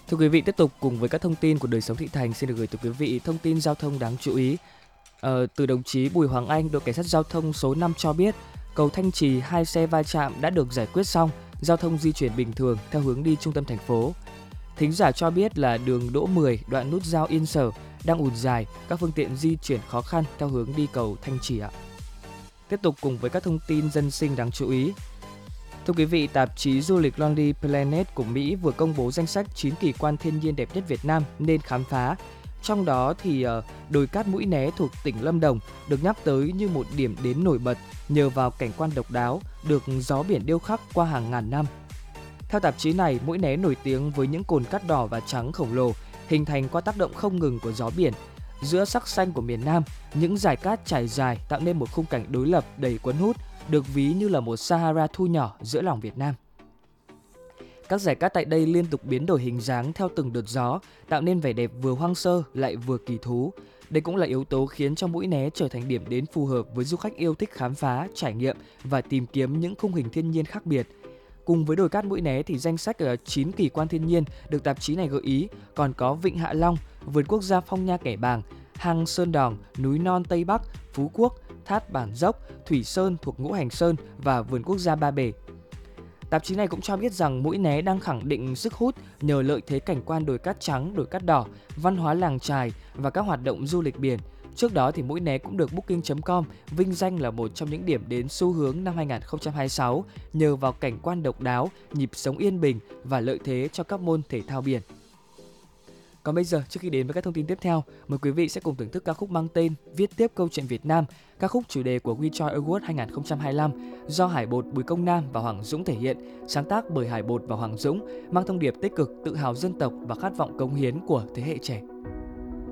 Thưa quý vị, tiếp tục cùng với các thông tin của đời sống thị thành, xin được gửi tới quý vị thông tin giao thông đáng chú ý. Từ đồng chí Bùi Hoàng Anh, đội cảnh sát giao thông số 5 cho biết, cầu Thanh Trì 2 xe va chạm đã được giải quyết xong, giao thông di chuyển bình thường theo hướng đi trung tâm thành phố. Thính giả cho biết là đường Đỗ 10 đoạn nút giao Yên Sở đang ùn dài, các phương tiện di chuyển khó khăn theo hướng đi cầu Thanh Trì ạ. Tiếp tục cùng với các thông tin dân sinh đáng chú ý. Thưa quý vị, tạp chí du lịch Lonely Planet của Mỹ vừa công bố danh sách 9 kỳ quan thiên nhiên đẹp nhất Việt Nam nên khám phá. Trong đó thì đồi cát Mũi Né thuộc tỉnh Lâm Đồng được nhắc tới như một điểm đến nổi bật nhờ vào cảnh quan độc đáo, được gió biển điêu khắc qua hàng ngàn năm. Theo tạp chí này, Mũi Né nổi tiếng với những cồn cát đỏ và trắng khổng lồ hình thành qua tác động không ngừng của gió biển. Giữa sắc xanh của miền Nam, những dải cát trải dài tạo nên một khung cảnh đối lập đầy cuốn hút, được ví như là một Sahara thu nhỏ giữa lòng Việt Nam. Các dải cát tại đây liên tục biến đổi hình dáng theo từng đợt gió, tạo nên vẻ đẹp vừa hoang sơ lại vừa kỳ thú. Đây cũng là yếu tố khiến cho Mũi Né trở thành điểm đến phù hợp với du khách yêu thích khám phá, trải nghiệm và tìm kiếm những khung hình thiên nhiên khác biệt. Cùng với đồi cát Mũi Né thì danh sách 9 kỳ quan thiên nhiên được tạp chí này gợi ý còn có Vịnh Hạ Long, vườn quốc gia Phong Nha Kẻ Bàng, hang Sơn Đòn, núi non Tây Bắc, Phú Quốc, thác Bản Dốc, Thủy Sơn thuộc Ngũ Hành Sơn và vườn quốc gia Ba Bể. Tạp chí này cũng cho biết rằng Mũi Né đang khẳng định sức hút nhờ lợi thế cảnh quan đồi cát trắng, đồi cát đỏ, văn hóa làng chài và các hoạt động du lịch biển. Trước đó thì Mũi Né cũng được Booking.com vinh danh là một trong những điểm đến xu hướng năm 2026 nhờ vào cảnh quan độc đáo, nhịp sống yên bình và lợi thế cho các môn thể thao biển. Còn bây giờ, trước khi đến với các thông tin tiếp theo, mời quý vị sẽ cùng thưởng thức ca khúc mang tên Viết tiếp câu chuyện Việt Nam, ca khúc chủ đề của We Joy Award 2025 do Hải Bột, Bùi Công Nam và Hoàng Dũng thể hiện, sáng tác bởi Hải Bột và Hoàng Dũng, mang thông điệp tích cực, tự hào dân tộc và khát vọng cống hiến của thế hệ trẻ.